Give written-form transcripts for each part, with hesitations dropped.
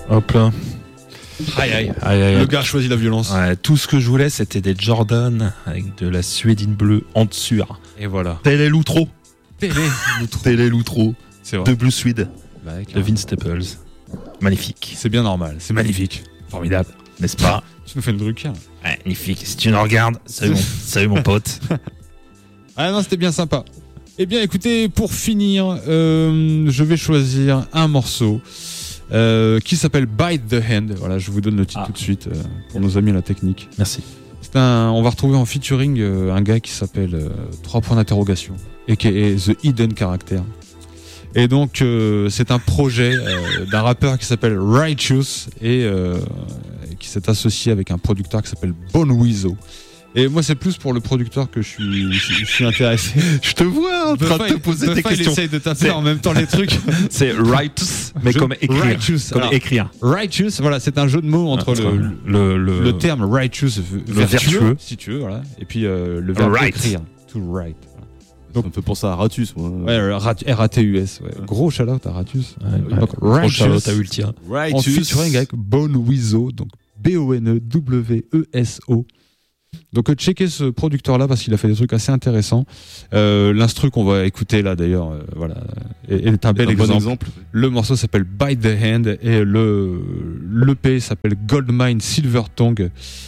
Hop là. Aïe. Le gars a choisi la violence. Ouais, tout ce que je voulais, c'était des Jordan avec de la suédine bleue en sueur. Et voilà. Tel est l'outro. Tel est l'outro. C'est vrai. De Blue Swede. Bah, De Vince Staples. Magnifique. C'est bien normal. C'est magnifique. Formidable. N'est-ce pas? Tu nous fais une Drucker. Ouais, magnifique. Si tu nous regardes, salut mon pote. Ah non, c'était bien sympa. Eh bien, écoutez, pour finir, je vais choisir un morceau qui s'appelle Bite the Hand. Voilà, je vous donne le titre tout de suite pour nos amis à la technique. Merci. On va retrouver en featuring un gars qui s'appelle 3 points d'interrogation, aka The Hidden Character. Et donc, c'est un projet d'un rappeur qui s'appelle Righteous et qui s'est associé avec un producteur qui s'appelle Bone Weasel. Et moi, c'est plus pour le producteur que je suis intéressé. Je te vois en train de te poser des questions. Il essaye de taper en même temps les trucs. C'est Righteous, mais comme écrire. Righteous. Comme écrire. Righteous, voilà, c'est un jeu de mots entre le terme righteous, vertueux, si tu veux, voilà, et puis le verbe écrire. To write. Donc, ça me fait penser à Ratus, moi. Ouais, Ratus, ouais. Gros shout-out à Ratus. Donc, gros shout-out à Ultia. En featuring avec Bone Weasel, donc Bonewso. Donc checkez ce producteur-là parce qu'il a fait des trucs assez intéressants. L'instru qu'on va écouter là d'ailleurs, voilà, est un bel exemple. Le morceau s'appelle Bite the Hand et l'EP s'appelle Goldmine Silver Tongue.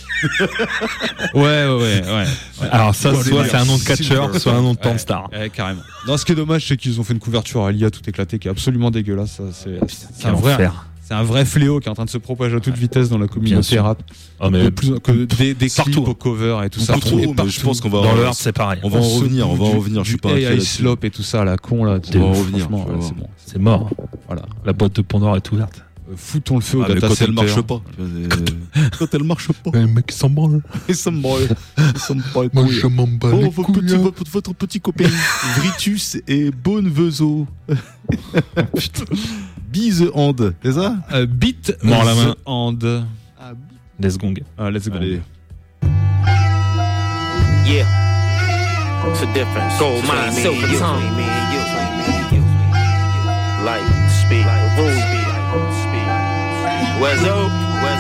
Ouais. Alors ça, soit c'est un nom de catcheur, soit un nom de pornstar. Ouais, carrément. Non, ce qui est dommage, c'est qu'ils ont fait une couverture à l'IA tout éclaté qui est absolument dégueulasse. Ça, c'est un vrai. C'est un vrai fléau qui est en train de se propager à toute vitesse dans la communauté rap. Ah, mais des clips au cover et tout ça. Je pense qu'on va dans le rap, c'est pareil. On va en revenir. Je suis pas inquiet. AI Slop et tout ça, la con là. On va en revenir. C'est bon. C'est mort. Voilà. La boîte de Pandore est ouverte. Foutons le feu au data quand center. elle marche pas. Quand elle marche pas. Le mec s'en branle. Il s'en branle. Moi je m'en bats les couilles. Votre petit copain Vritus et Bone Weasel. Putain. Be the Hand, c'est ça? Beat mort la main. Hand. Let's gong. Let's go. Allez. Yeah. It's a difference. Gold mine, silver tongue. Light, speed, rules. Where's up?